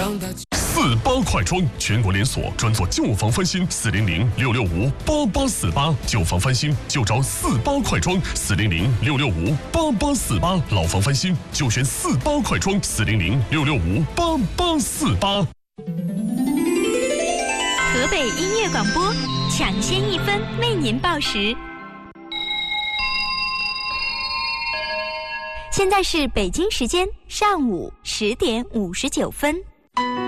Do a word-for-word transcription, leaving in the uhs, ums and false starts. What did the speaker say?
四八快装，全国连锁，专做旧房翻新，四零零六六五八八四八，旧房翻新就找四八快装，四零零六六五八八四八，老房翻新就选四八快装，四零零六六五八八四八。 河北音乐广播，抢先一分为您报时。现在是北京时间上午十点五十九分。